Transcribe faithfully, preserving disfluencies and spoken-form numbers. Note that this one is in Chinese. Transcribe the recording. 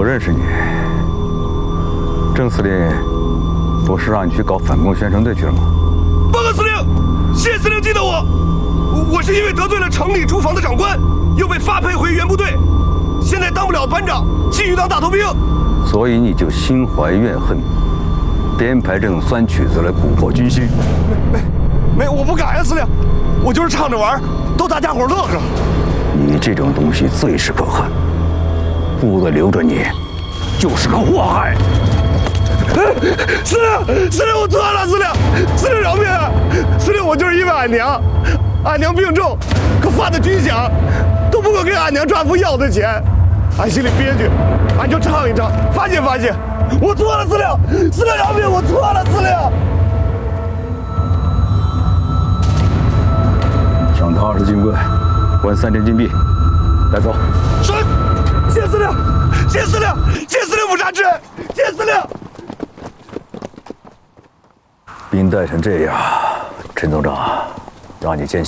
认识你。郑司令不是让你去搞反共宣传队去了吗？ 报告司令，谢司令记得我，我是因为得罪了城里驻防的长官，又被发配回原部队，现在当不了班长，继续当大头兵。 所以你就心怀怨恨，编排这种酸曲子来蛊惑军心？ 没没没，我不敢呀，司令，我就是唱着玩，逗大家伙乐呵。 你这种东西最是可恨，部队留着你，就是个祸害。 司令，司令，我错了，司令，司令饶命啊！司令，我就是因为俺娘，俺娘病重，可发的军饷都不够给俺娘丈夫要的钱，俺心里憋屈，俺就唱一唱，发泄发泄。我错了，司令，司令饶命，我错了，司令。 赏他二十金棍，关三天禁闭，带走。 是，谢司令，谢司令，谢司令不杀之恩，谢司令。 兵带成这样，陈总长，让你见笑。